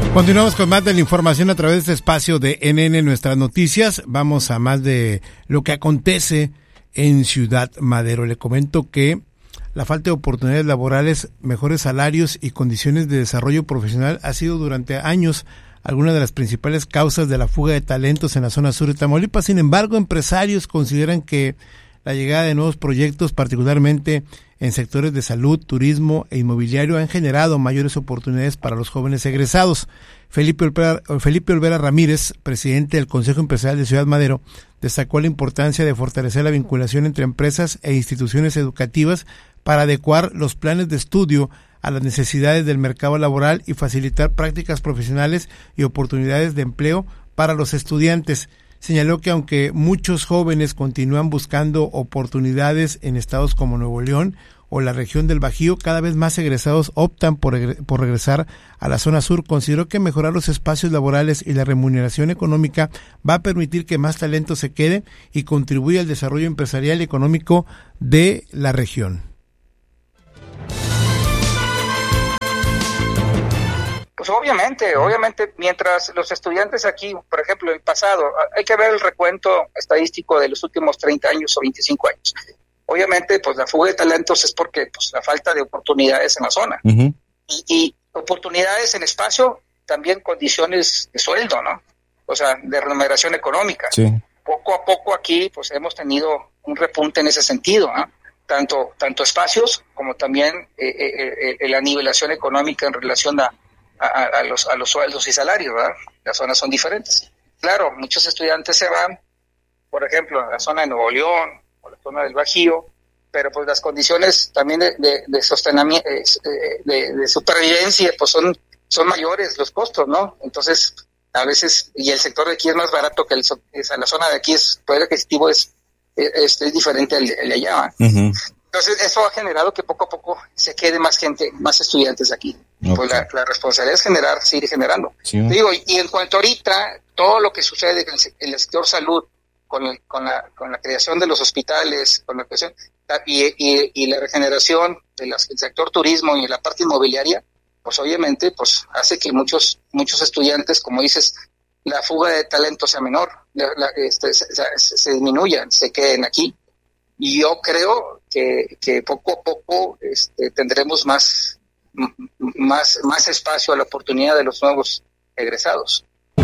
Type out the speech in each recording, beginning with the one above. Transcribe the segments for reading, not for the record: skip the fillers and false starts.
Continuamos con más de la información a través de este espacio de NN Nuestras Noticias. Vamos a más de lo que acontece en Ciudad Madero. Le comento que la falta de oportunidades laborales, mejores salarios y condiciones de desarrollo profesional ha sido durante años alguna de las principales causas de la fuga de talentos en la zona sur de Tamaulipas. Sin embargo, empresarios consideran que la llegada de nuevos proyectos, particularmente en sectores de salud, turismo e inmobiliario, han generado mayores oportunidades para los jóvenes egresados. Felipe Olvera Ramírez, presidente del Consejo Empresarial de Ciudad Madero, destacó la importancia de fortalecer la vinculación entre empresas e instituciones educativas para adecuar los planes de estudio a las necesidades del mercado laboral y facilitar prácticas profesionales y oportunidades de empleo para los estudiantes. Señaló que aunque muchos jóvenes continúan buscando oportunidades en estados como Nuevo León o la región del Bajío, cada vez más egresados optan por regresar a la zona sur. Consideró que mejorar los espacios laborales y la remuneración económica va a permitir que más talento se quede y contribuya al desarrollo empresarial y económico de la región. Pues obviamente, mientras los estudiantes aquí, por ejemplo, el pasado, hay que ver el recuento estadístico de los últimos 30 años o 25 años. Obviamente, pues la fuga de talentos es porque pues la falta de oportunidades en la zona. Uh-huh. Y oportunidades en espacio, también condiciones de sueldo, ¿no? O sea, de remuneración económica. Sí. Poco a poco aquí, pues hemos tenido un repunte en ese sentido, ¿no? Tanto espacios como también la nivelación económica en relación a los sueldos y salarios, ¿verdad? Las zonas son diferentes. Claro, muchos estudiantes se van, por ejemplo, a la zona de Nuevo León o la zona del Bajío, pero pues las condiciones también de sostenimiento, de supervivencia, pues son mayores los costos, ¿no? Entonces, a veces, y el sector de aquí es más barato que la zona de aquí, el poder adquisitivo es diferente al de allá, ¿eh? Uh-huh. Entonces, eso ha generado que poco a poco se quede más gente, más estudiantes aquí. Okay. Pues la responsabilidad es seguir generando. Sí. Digo, y en cuanto ahorita, todo lo que sucede en el sector salud, con la creación de los hospitales, con la creación y la regeneración del sector turismo y la parte inmobiliaria, pues obviamente pues hace que muchos estudiantes, como dices, la fuga de talento sea menor, se disminuyan, se queden aquí. Y yo creo que poco a poco tendremos más espacio a la oportunidad de los nuevos egresados.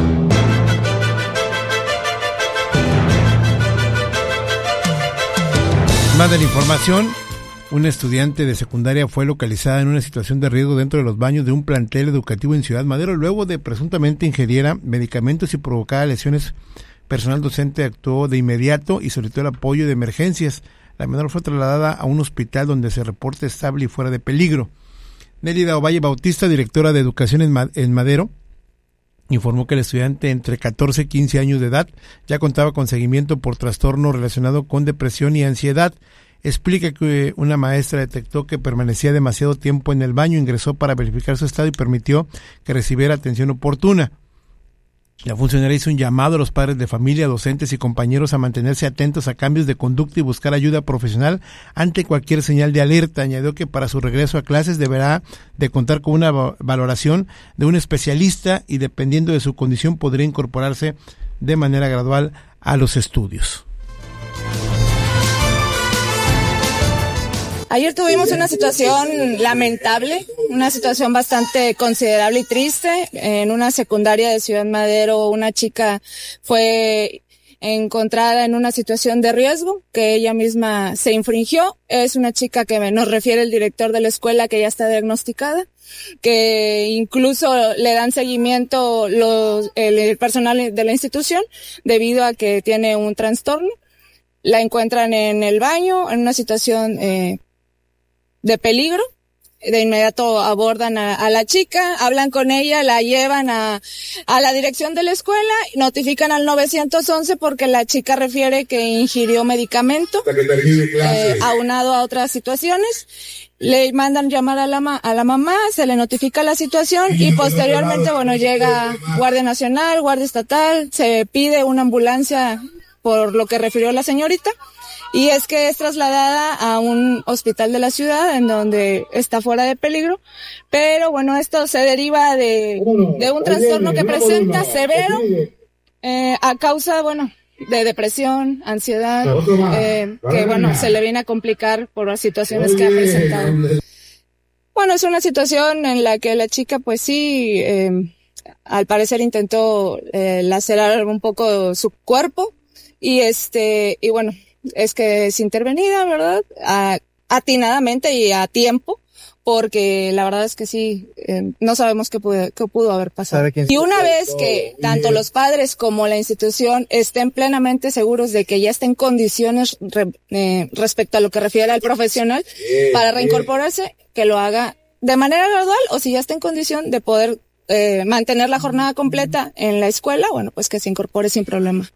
Más de la información, una estudiante de secundaria fue localizada en una situación de riesgo dentro de los baños de un plantel educativo en Ciudad Madero luego de presuntamente ingeriera medicamentos y provocara lesiones. Personal docente actuó de inmediato y solicitó el apoyo de emergencias. La menor fue trasladada a un hospital donde se reporta estable y fuera de peligro. Nélida Ovalle Bautista, directora de Educación en Madero, informó que el estudiante entre 14 y 15 años de edad ya contaba con seguimiento por trastorno relacionado con depresión y ansiedad. Explica que una maestra detectó que permanecía demasiado tiempo en el baño, ingresó para verificar su estado y permitió que recibiera atención oportuna. La funcionaria hizo un llamado a los padres de familia, docentes y compañeros a mantenerse atentos a cambios de conducta y buscar ayuda profesional ante cualquier señal de alerta. Añadió que para su regreso a clases deberá de contar con una valoración de un especialista y dependiendo de su condición podría incorporarse de manera gradual a los estudios. Ayer tuvimos una situación lamentable, una situación bastante considerable y triste. En una secundaria de Ciudad Madero, una chica fue encontrada en una situación de riesgo que ella misma se infringió. Es una chica que nos refiere el director de la escuela que ya está diagnosticada, que incluso le dan seguimiento el personal de la institución debido a que tiene un trastorno. La encuentran en el baño, en una situación de peligro. De inmediato abordan a la chica, hablan con ella, la llevan a la dirección de la escuela, notifican al 911 porque la chica refiere que ingirió medicamento, aunado a otras situaciones. Le mandan llamar a la mamá, se le notifica la situación y posteriormente, llega Guardia Nacional, Guardia Estatal, se pide una ambulancia por lo que refirió la señorita, y es que es trasladada a un hospital de la ciudad en donde está fuera de peligro, pero bueno, esto se deriva de un trastorno que presenta severo a causa, bueno, de depresión, ansiedad, que bueno, se le viene a complicar por las situaciones que ha presentado. Bueno, es una situación en la que la chica pues sí, al parecer intentó lacerar un poco su cuerpo y bueno, es que es intervenida, ¿verdad? Atinadamente y a tiempo, porque la verdad es que sí, no sabemos qué pudo haber pasado. Y una vez que tanto los padres como la institución estén plenamente seguros de que ya está en condiciones respecto a lo que refiere al profesional para reincorporarse, que lo haga de manera gradual, o si ya está en condición de poder mantener la jornada completa en la escuela, bueno, pues que se incorpore sin problema.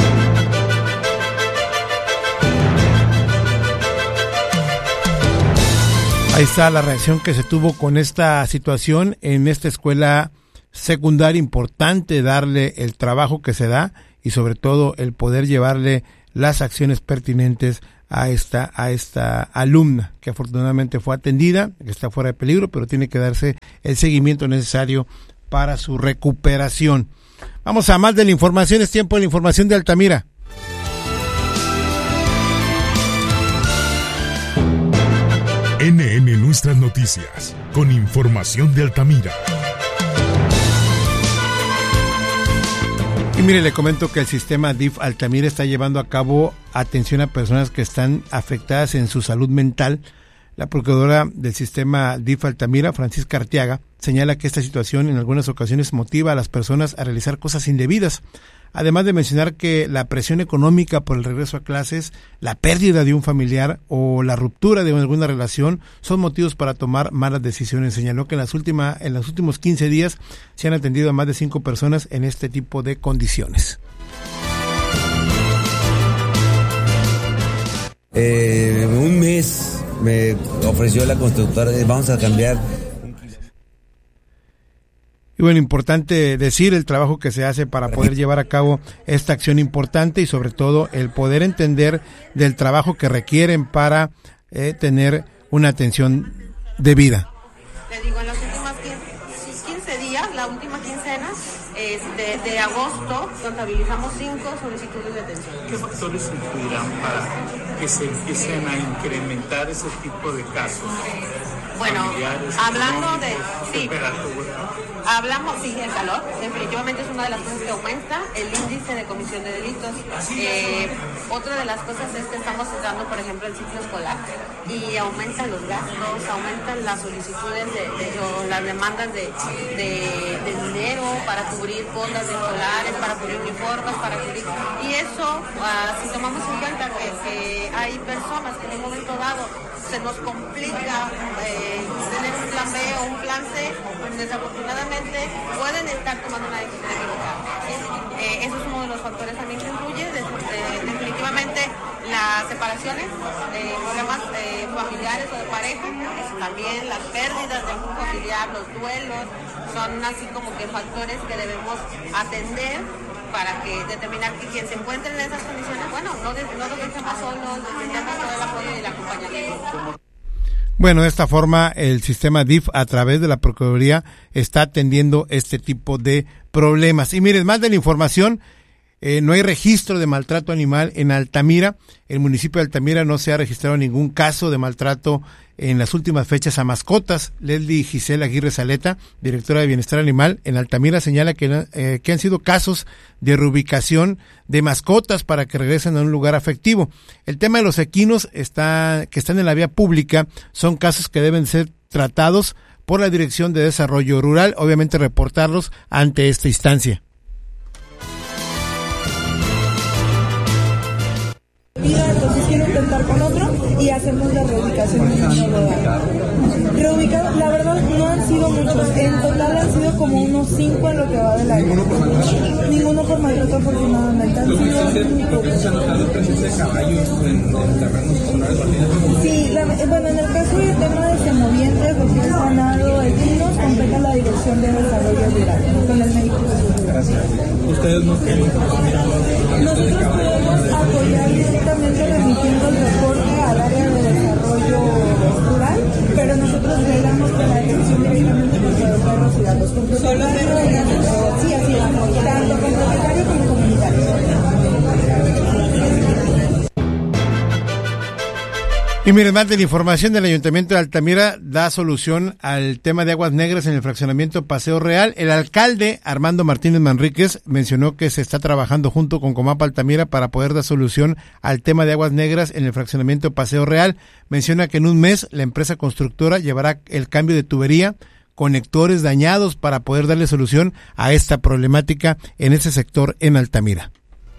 Ahí está la reacción que se tuvo con esta situación en esta escuela secundaria. Importante darle el trabajo que se da y sobre todo el poder llevarle las acciones pertinentes a esta alumna que afortunadamente fue atendida, que está fuera de peligro, pero tiene que darse el seguimiento necesario para su recuperación. Vamos a más de la información, es tiempo de la información de Altamira. NN Nuestras Noticias, con información de Altamira. Y mire, le comento que el sistema DIF Altamira está llevando a cabo atención a personas que están afectadas en su salud mental. La procuradora del sistema DIF Altamira, Francisca Arteaga, señala que esta situación en algunas ocasiones motiva a las personas a realizar cosas indebidas. Además de mencionar que la presión económica por el regreso a clases, la pérdida de un familiar o la ruptura de alguna relación son motivos para tomar malas decisiones. Señaló que en los últimos 15 días se han atendido a más de 5 personas en este tipo de condiciones. Un mes me ofreció la constructora, vamos a cambiar. Y bueno, importante decir el trabajo que se hace para poder llevar a cabo esta acción importante y sobre todo el poder entender del trabajo que requieren para tener una atención debida. Le digo, en los últimos 15 días, la última quincena de agosto, contabilizamos 5 solicitudes de atención. ¿Qué factores influirán para que se empiecen a incrementar ese tipo de casos? Bueno, hablando de... Sí, hablamos, sí, el calor, definitivamente es una de las cosas que aumenta el índice de comisión de delitos. Otra de las cosas es que estamos entrando, por ejemplo, el ciclo escolar y aumentan los gastos, aumentan las solicitudes o las demandas de dinero para cubrir fondas escolares, para cubrir uniformes, para cubrir... Y eso, si tomamos en cuenta que hay personas que en un momento dado se nos complica tener un plan B o un plan C, pues desafortunadamente pueden estar tomando una decisión equivocada. Eso es uno de los factores también que influye. Definitivamente las separaciones, problemas familiares o de pareja, también las pérdidas de un familiar, los duelos, son así como que factores que debemos atender para que determinar que quien se encuentre en esas condiciones, bueno, no nos dejemos solos, necesitamos todo el apoyo y el acompañamiento. Bueno, de esta forma el sistema DIF a través de la Procuraduría está atendiendo este tipo de problemas. Y miren, más de la información, no hay registro de maltrato animal en Altamira. El municipio de Altamira no se ha registrado ningún caso de maltrato en las últimas fechas a mascotas. Leslie Gisela Aguirre Saleta, directora de Bienestar Animal en Altamira, señala que han sido casos de reubicación de mascotas para que regresen a un lugar afectivo. El tema de los equinos que están en la vía pública son casos que deben ser tratados por la Dirección de Desarrollo Rural, obviamente reportarlos ante esta instancia. Entonces quiero intentar con otro y hacemos la reubicación en un nuevo lugar. Reubicados, la verdad no han sido muchos, en total han sido como unos 5 en lo que va del año. Ninguno por maltrato afortunadamente, han sido muy pocos. Sí, bueno, en el caso del tema de semovientes, lo que es ganado, equinos, compete la Dirección de Desarrollo Rural, con el médico. Gracias. ¿Ustedes no quieren? Nosotros podemos apoyar directamente remitiendo el reporte al área de desarrollo rural, pero nosotros velamos con la atención directamente contra los perros y gatos. Solo sí, así es, tanto con propietario como comunitario. Y miren, más de la información del Ayuntamiento de Altamira da solución al tema de aguas negras en el fraccionamiento Paseo Real. El alcalde Armando Martínez Manríquez mencionó que se está trabajando junto con Comapa Altamira para poder dar solución al tema de aguas negras en el fraccionamiento Paseo Real. Menciona que en un mes la empresa constructora llevará el cambio de tubería, conectores dañados para poder darle solución a esta problemática en ese sector en Altamira.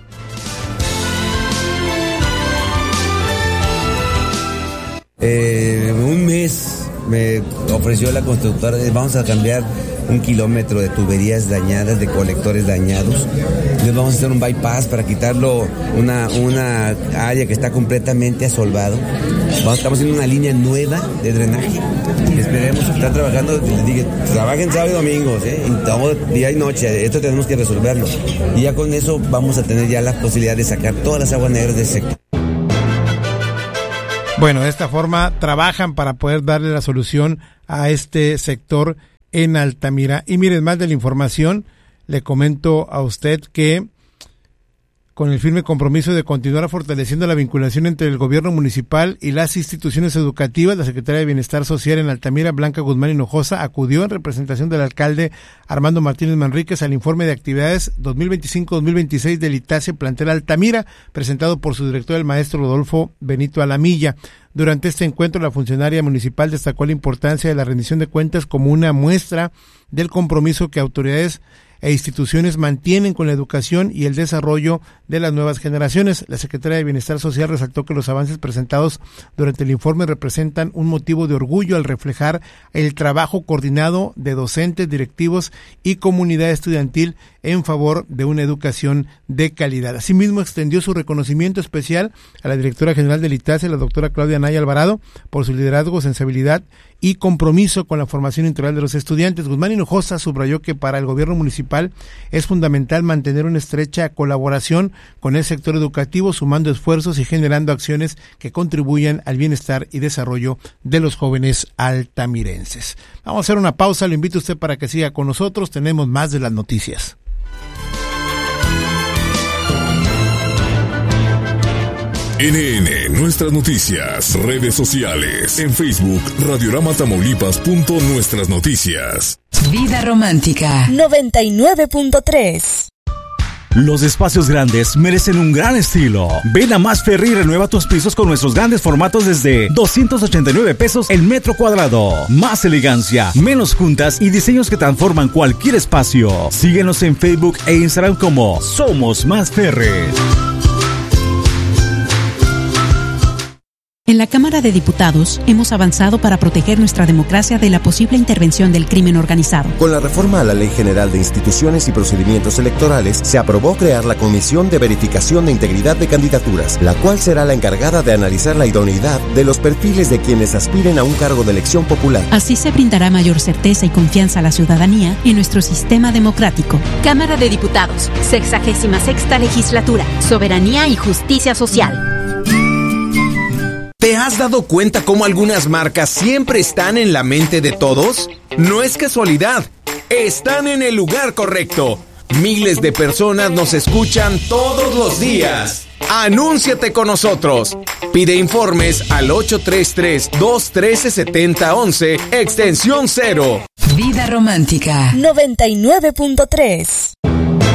Un mes me ofreció la constructora, vamos a cambiar 1 kilómetro de tuberías dañadas, de colectores dañados. Entonces vamos a hacer un bypass para quitarlo, una área que está completamente asolvado. Estamos haciendo una línea nueva de drenaje. Esperemos estar trabajando, dije, trabajen sábado y domingos, y todo día y noche, esto tenemos que resolverlo. Y ya con eso vamos a tener ya la posibilidad de sacar todas las aguas negras del sector. Bueno, de esta forma trabajan para poder darle la solución a este sector en Altamira. Y miren, más de la información, le comento a usted que con el firme compromiso de continuar fortaleciendo la vinculación entre el gobierno municipal y las instituciones educativas, la secretaria de Bienestar Social en Altamira, Blanca Guzmán Hinojosa, acudió en representación del alcalde Armando Martínez Manríquez al informe de actividades 2025-2026 del ITASE Plantel Altamira, presentado por su director, el maestro Rodolfo Benito Alamilla. Durante este encuentro, la funcionaria municipal destacó la importancia de la rendición de cuentas como una muestra del compromiso que autoridades e instituciones mantienen con la educación y el desarrollo de las nuevas generaciones. La secretaria de Bienestar Social resaltó que los avances presentados durante el informe representan un motivo de orgullo al reflejar el trabajo coordinado de docentes, directivos y comunidad estudiantil en favor de una educación de calidad. Asimismo, extendió su reconocimiento especial a la directora general del ITASE, la doctora Claudia Anaya Alvarado, por su liderazgo, sensibilidad y compromiso con la formación integral de los estudiantes. Guzmán Hinojosa subrayó que para el gobierno municipal es fundamental mantener una estrecha colaboración con el sector educativo, sumando esfuerzos y generando acciones que contribuyan al bienestar y desarrollo de los jóvenes altamirenses. Vamos a hacer una pausa, lo invito a usted para que siga con nosotros, tenemos más de las noticias. NN, nuestras noticias, redes sociales, en Facebook, Radiorama-Tamaulipas. Nuestras Vida Romántica 99.3. Los espacios grandes merecen un gran estilo. Ven a Más Ferry y renueva tus pisos con nuestros grandes formatos desde 289 pesos el metro cuadrado. Más elegancia, menos juntas y diseños que transforman cualquier espacio. Síguenos en Facebook e Instagram como Somos Más Ferry. En la Cámara de Diputados hemos avanzado para proteger nuestra democracia de la posible intervención del crimen organizado. Con la reforma a la Ley General de Instituciones y Procedimientos Electorales, se aprobó crear la Comisión de Verificación de Integridad de Candidaturas, la cual será la encargada de analizar la idoneidad de los perfiles de quienes aspiren a un cargo de elección popular. Así se brindará mayor certeza y confianza a la ciudadanía en nuestro sistema democrático. Cámara de Diputados, 66ª Legislatura, Soberanía y Justicia Social. ¿Te has dado cuenta cómo algunas marcas siempre están en la mente de todos? No es casualidad, están en el lugar correcto. Miles de personas nos escuchan todos los días. Anúnciate con nosotros. Pide informes al 833-213-7011, extensión 0. Vida Romántica 99.3.